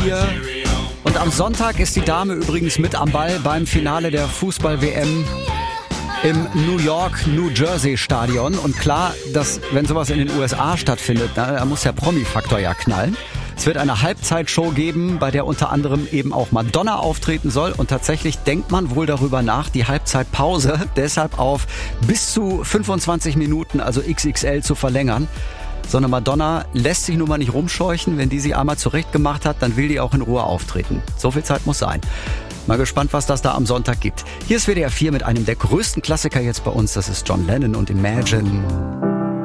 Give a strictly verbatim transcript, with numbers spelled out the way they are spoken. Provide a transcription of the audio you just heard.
vier. Und am Sonntag ist die Dame übrigens mit am Ball beim Finale der Fußball-W M im New York, New Jersey Stadion. Und klar, dass, wenn sowas in den U S A stattfindet, da muss der Promi-Faktor ja knallen. Es wird eine Halbzeitshow geben, bei der unter anderem eben auch Madonna auftreten soll. Und tatsächlich denkt man wohl darüber nach, die Halbzeitpause deshalb auf bis zu fünfundzwanzig Minuten, also X X L, zu verlängern. So eine Madonna lässt sich nun mal nicht rumscheuchen. Wenn die sie einmal zurechtgemacht hat, dann will die auch in Ruhe auftreten. So viel Zeit muss sein. Mal gespannt, was das da am Sonntag gibt. Hier ist W D R vier mit einem der größten Klassiker jetzt bei uns. Das ist John Lennon und Imagine.